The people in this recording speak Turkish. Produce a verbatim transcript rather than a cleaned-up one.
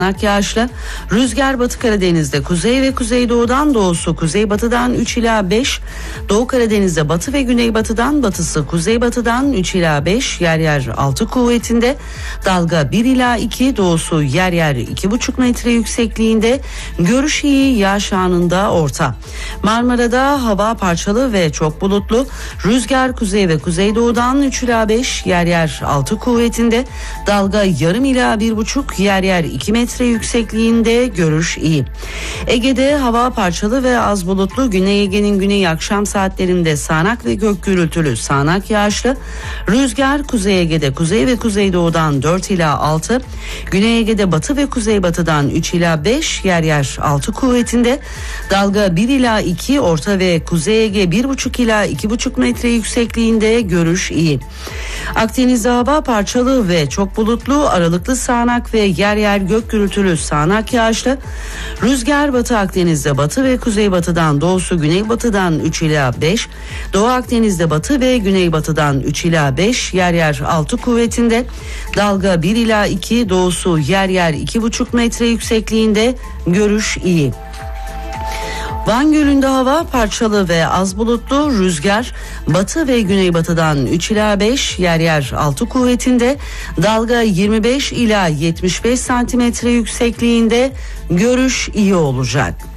yağışlı. Rüzgar Batı Karadeniz'de kuzey ve kuzeydoğudan doğusu kuzeybatıdan üç ila beş, Doğu Karadeniz'de batı ve güneybatıdan batısı kuzeybatıdan üç ila beş, yer yer altı kuvvetinde, dalga bir ila iki, doğusu yer yer iki buçuk metre yüksekliğinde, görüş iyi, yağış anında orta. Marmara'da hava parçalı ve çok bulutlu, rüzgar kuzey ve kuzeydoğudan üç ila beş, yer yer altı kuvvetinde, dalga yarım ila bir buçuk, yer yer iki metre yüksekliğinde, görüş iyi. Ege'de hava parçalı ve az bulutlu, Güney Ege'nin güney akşam saatlerinde sağanak ve gök gürültülü sağanak yağışlı, rüzgar Kuzey Ege'de kuzey ve kuzeydoğudan dört ila altı, Güney Ege'de batı ve kuzeybatıdan üç ila beş, yer yer altı kuvvetinde, dalga bir ila iki, Orta ve Kuzey Ege bir buçuk ila iki buçuk metre yüksekliğinde, görüş iyi. Akdeniz'de hava parçalı ve çok bulutlu, aralıklı sağanak ve yer yer gök gürültülü sağanak yağışlı, rüzgar Batı Akdeniz'de batı ve kuzeybatıdan doğusu güneybatıdan üç ila beş, Doğu Akdeniz'de batı ve güneybatıdan üç ila beş, yer yer altı kuvvetinde, dalga bir ila iki, doğusu yer yer iki buçuk metre yüksekliğinde, görüş iyi. Van Gölü'nde hava parçalı ve az bulutlu, rüzgar batı ve güneybatıdan üç ila beş, yer yer altı kuvvetinde, dalga yirmi beş ila yetmiş beş santimetre yüksekliğinde, görüş iyi olacak.